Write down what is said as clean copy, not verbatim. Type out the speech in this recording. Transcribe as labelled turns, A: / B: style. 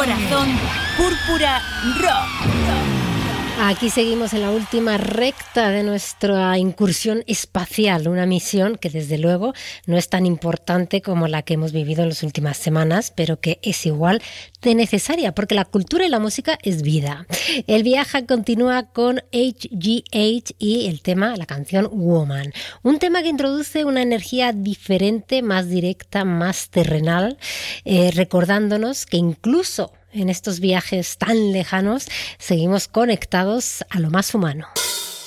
A: Corazón Púrpura Rock.
B: Aquí seguimos en la última recta de nuestra incursión espacial, una misión que desde luego no es tan importante como la que hemos vivido en las últimas semanas, pero que es igual de necesaria, porque la cultura y la música es vida. El viaje continúa con HGH y el tema, la canción Woman, un tema que introduce una energía diferente, más directa, más terrenal, recordándonos que incluso en estos viajes tan lejanos seguimos conectados a lo más humano.